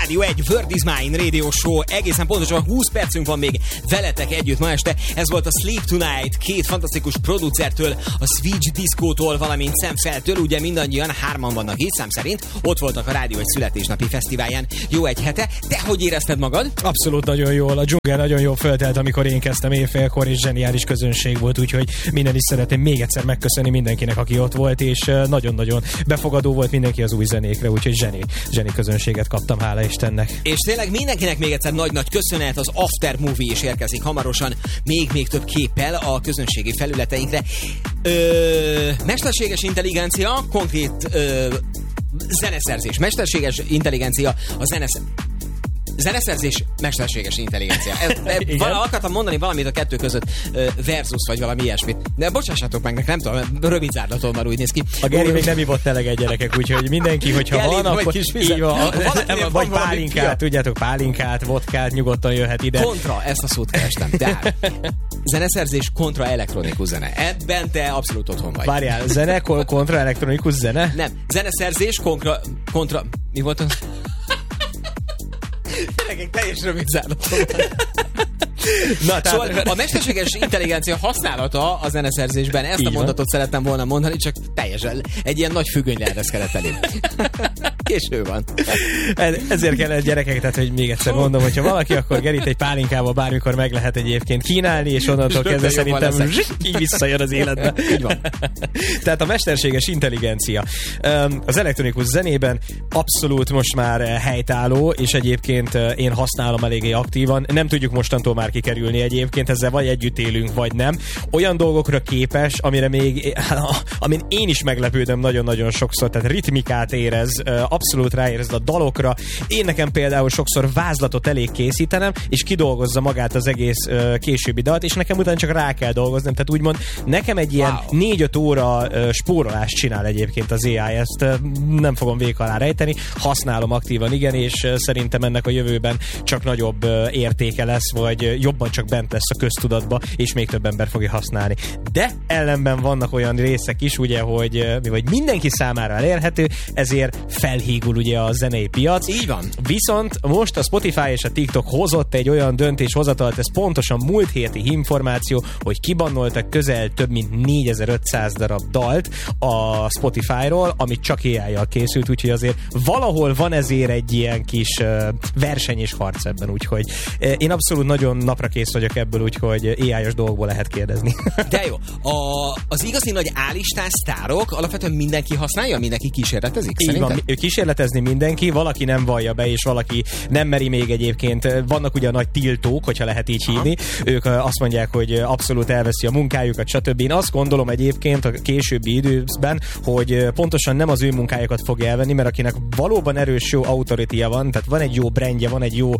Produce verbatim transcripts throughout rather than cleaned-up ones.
Rádió egy World is Mine Radio Show. Egészen pontosan húsz percünk van még veletek együtt ma este. Ez volt a Sleep Tonight, két fantasztikus producertől, a Switch Disco-tól, valamint Szemfeltől. Ugye mindannyian hárman vannak itt szám szerint. Ott voltak a Rádió egy születésnapi fesztiválján jó egy hete. Te hogy érezted magad? Abszolút nagyon jól. A dzsungel nagyon jól föltelt, amikor én kezdtem éjfélkor, és zseniális közönség volt, úgyhogy minden is szeretném még egyszer megköszönni mindenkinek, aki ott volt, és nagyon-nagyon befogadó volt mindenki az új zenékre, úgyhogy zseni, zseni közönséget kaptam, hála Istennek. És tényleg mindenkinek még egyszer nagy-nagy köszönet, az After Movie is érkezik hamarosan, még-még több képpel a közönségi felületeinkre. Ö, mesterséges intelligencia, konkrét ö, zeneszerzés. Mesterséges intelligencia, a zenesz... Zeneszerzés, mesterséges intelligencia. Ez, e, vala, akartam mondani valamit a kettő között, versus vagy valami ilyesmit. De bocsássatok meg, nem tudom, rövid zárlaton már úgy néz ki. A Geri még nem ivott eleget, gyerekek, úgyhogy mindenki, hogyha Geri, van, akkor így van, vagy pálinkát, tudjátok, pálinkát, vodkát, nyugodtan jöhet ide. Kontra, ezt a szót kerestem. De zeneszerzés kontra elektronikus zene. Ebben te abszolút otthon vagy. Várjál, zene kontra elektronikus zene? Nem, zeneszerzés kontra... kontra mi volt az? Gyerekek, teljes rövid zárlatom. Na, szóval a mesterséges intelligencia használata a zeneszerzésben, ezt a mondatot szerettem volna mondani, csak teljesen egy ilyen nagy függöny leereszkedett elém. Késő van. Ezért kellett, gyerekek, tehát hogy még egyszer mondom, hogyha valaki, akkor Gerit egy pálinkával bármikor meg lehet egyébként kínálni, és onnantól kezdve szerintem így visszajön az életbe. Így van. Tehát a mesterséges intelligencia az elektronikus zenében abszolút most már helytálló, és egyébként én használom eléggé aktívan. Nem tudjuk mostantól már kikerülni egyébként, ezzel vagy együtt élünk, vagy nem. Olyan dolgokra képes, amire még, amin én is meglepődöm nagyon-nagyon sokszor, tehát ritmikát érez, abszolút ráérez a dalokra. Én nekem például sokszor vázlatot elég készítenem, és kidolgozza magát az egész későbbi dalt, és nekem utána csak rá kell dolgoznom. Tehát úgymond nekem egy ilyen wow. négy-öt óra spórolást csinál egyébként az á i, ezt nem fogom vék alá rejteni. Használom aktívan, igen, és szerintem ennek a jövőben csak nagyobb értéke lesz, vagy jobban csak bent lesz a köztudatba, és még több ember fogja használni. De ellenben vannak olyan részek is, ugye, hogy vagy mindenki számára elérhető, ezért felhígul ugye a zenei piac. Így van. Viszont most a Spotify és a TikTok hozott egy olyan döntéshozatalt, ez pontosan múlt héti információ, hogy kibannoltak közel több mint négyezer-ötszáz darab dalt a Spotify-ról, amit csak á i-jal készült, úgyhogy azért valahol van ezért egy ilyen kis uh, verseny és harc ebben, úgyhogy uh, én abszolút nagyon napra kész vagyok ebből, úgyhogy á i-os dolgokból lehet kérdezni. De jó, a, az igazi nagy álistás sztárok alapvetően mindenki használja, mindenki kísérletezik? Így van, kísérletezni mindenki, valaki nem vallja be, és valaki nem meri még egyébként. Vannak ugye a nagy tiltók, hogyha lehet így hívni. Aha. Ők azt mondják, hogy abszolút elveszi a munkájukat, stb. Én azt gondolom egyébként a későbbi időben, hogy pontosan nem az ő munkájukat fog elvenni, mert akinek valóban erős jó autorityja van, tehát van egy jó brandje, van egy jó,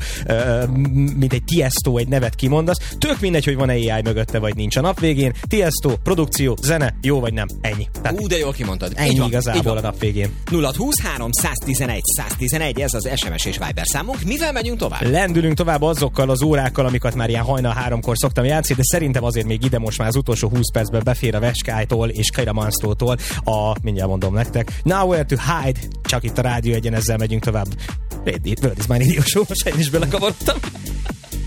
mint egy Tiesto, egy nevet kimondasz, tök mindegy, hogy van-e á i mögötte, vagy nincs. A nap végén Tiesto, produkció, zene, jó vagy nem, ennyi. Tehát ú, de jól kimondtad. Ennyi van, igazából a nap végén. nulla húsz-három száztizenegy száztizenegy, ez az es em es és Viber számunk. Mivel megyünk tovább? Lendülünk tovább azokkal az órákkal, amiket már ilyen hajnal háromkor szoktam játszani, de szerintem azért még ide most már az utolsó húsz percben befér a Veskálytól és Keira Manstó-tól a, mindjárt mondom nektek, Nowhere to Hide, csak itt a Rádió egyen, ezzel megyünk tovább. World is Mine Radio Show, most én is belekavarodtam.